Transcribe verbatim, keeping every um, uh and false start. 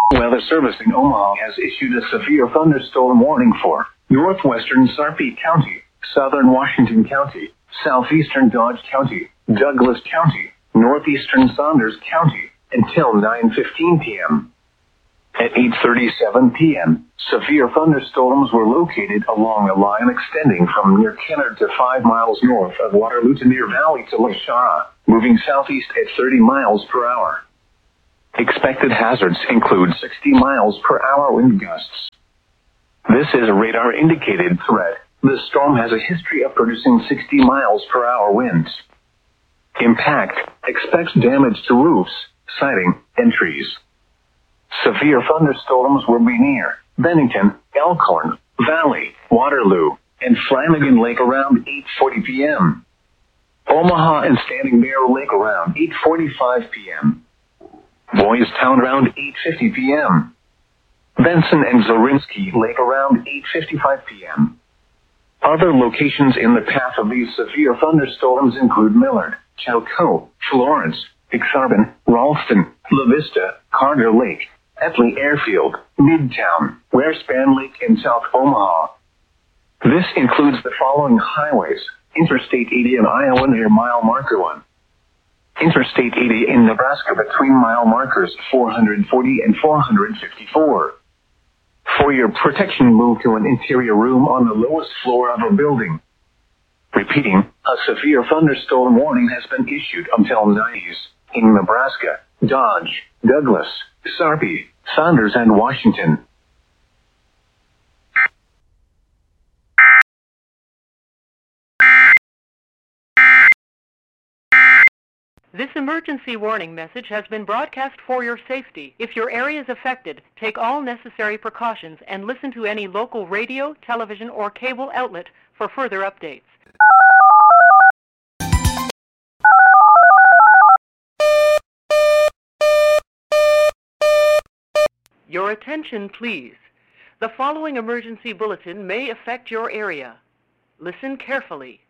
Weather Service in Omaha has issued a severe thunderstorm warning for northwestern Sarpy County, southern Washington County, southeastern Dodge County, Douglas County, northeastern Saunders County, until nine fifteen p.m. At eight thirty-seven p.m., severe thunderstorms were located along a line extending from near Kennard to five miles north of Waterloo to Near Valley to Lashara, moving southeast at thirty miles per hour. Expected hazards include sixty miles per hour wind gusts. This is a radar-indicated threat. The storm has a history of producing sixty miles per hour winds. Impact: expects damage to roofs, siding, and trees. Severe thunderstorms will be near Bennington, Elkhorn, Valley, Waterloo, and Flanagan Lake around eight forty p.m. Omaha and Standing Bear Lake around eight forty-five p.m. Boys Town around eight fifty p.m. Benson and Zorinsky Lake around eight fifty-five p.m. Other locations in the path of these severe thunderstorms include Millard, Chalco, Florence, Exarban, Ralston, La Vista, Carter Lake, Etley Airfield, Midtown, Warespan Lake, and South Omaha. This includes the following highways: Interstate eighty in Iowa near mile marker one. Interstate eighty in Nebraska between mile markers four hundred forty and four hundred fifty-four. For your protection, move to an interior room on the lowest floor of a building. Repeating, a severe thunderstorm warning has been issued until nineties in Nebraska, Dodge, Douglas, Sarpy, Saunders, and Washington. This emergency warning message has been broadcast for your safety. If your area is affected, take all necessary precautions and listen to any local radio, television, or cable outlet for further updates. Your attention, please. The following emergency bulletin may affect your area. Listen carefully.